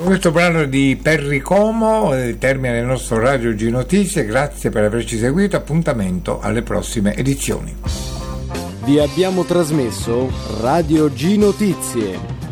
Questo brano di Perry Como termina il nostro Radio G Notizie. Grazie per averci seguito, appuntamento alle prossime edizioni. Vi abbiamo trasmesso Radio G Notizie.